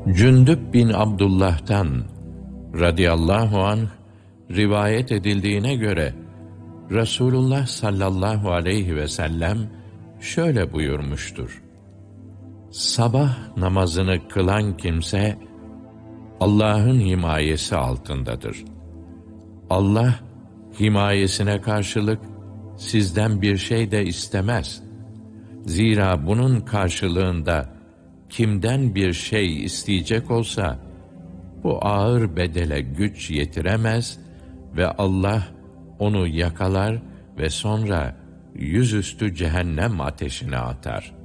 Cündüb bin Abdullah'tan radıyallahu anh rivayet edildiğine göre Resulullah sallallahu aleyhi ve sellem şöyle buyurmuştur: Sabah namazını kılan kimse Allah'ın himayesi altındadır. Allah himayesine karşılık sizden bir şey de istemez. Zira bunun karşılığında kimden bir şey isteyecek olsa bu ağır bedele güç yetiremez ve Allah onu yakalar ve sonra yüzüstü cehennem ateşine atar.